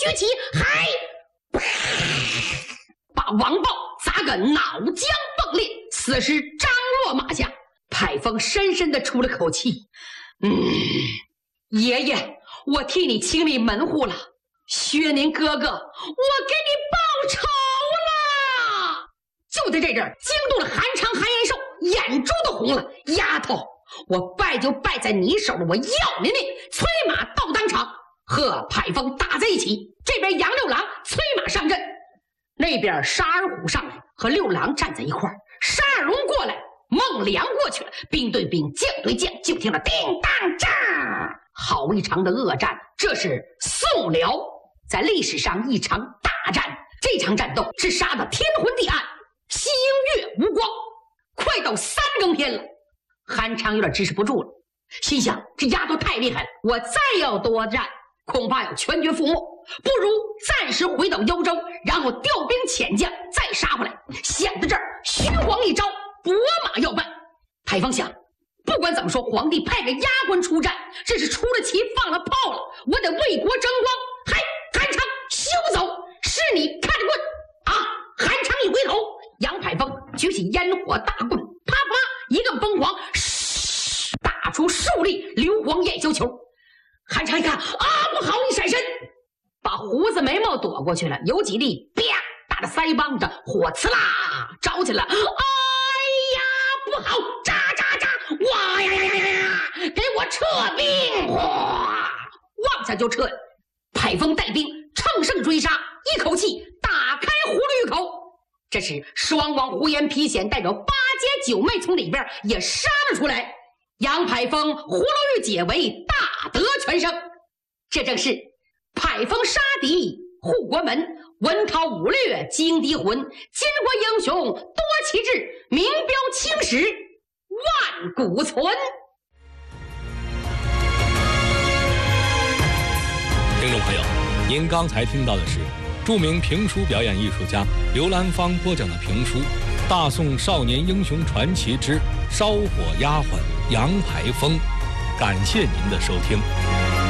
举起，还把王豹砸个脑浆迸裂，死尸张落马下。派风深深地出了口气，爷爷，我替你清理门户了。薛宁哥哥，我给你报仇了！就在这阵儿，惊动了韩昌、韩延寿，眼珠都红了。丫头，我败就败在你手了，我要你命！催马到当场，和派风打在一起。这边杨六郎催马上阵，那边沙尔虎上来和六郎站在一块儿。沙尔龙过来，孟良过去了，兵对兵，将对将，就听了叮当炸，好一场的恶战。这是宋辽在历史上一场大战，这场战斗是杀得天昏地暗，西英月无光，快到3更天了。韩昌有点支持不住了，心想这丫头太厉害了，我再要多战恐怕要全军覆没，不如暂时回到幽州，然后调兵遣将再杀回来。想到这儿，虚晃一招，拨马要办。派方想，不管怎么说，皇帝派个丫鬟出战，这是出了奇放了炮了，我得为国争光。嗨，韩昌休走，是你看着棍啊！韩昌一回头，杨派风举起烟火大棍，啪啪一个崩黄，打出数粒硫磺焰绣球。韩昌一看啊，不好，一闪身，把胡子眉毛躲过去了，有几粒啪打着腮帮子，火呲啦着起来。哎呀，不好，炸炸炸！哇呀呀呀呀！给我撤兵！哗，往下就撤。派风带兵乘胜追杀，一口气打开葫芦峪口。这时双王胡延皮显带着8阶9妹从里边也杀了出来。杨派风葫芦峪解围，大得全胜。这正是派风杀敌护国门，文韬武略经敌魂，巾帼英雄多奇志，名标青史万古存。 听众朋友，您刚才听到的是著名评书表演艺术家刘兰芳播讲的评书《大宋少年英雄传奇之烧火丫鬟杨排风》，感谢您的收听。